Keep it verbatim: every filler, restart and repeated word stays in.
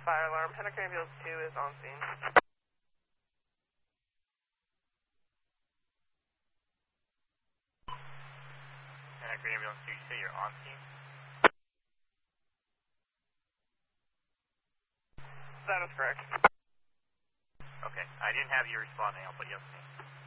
fire alarm. Hennecker Ambulance two is on scene. Hennecker Ambulance two, you say you're on scene? That is correct. Okay, I didn't have you responding, I'll put you on scene.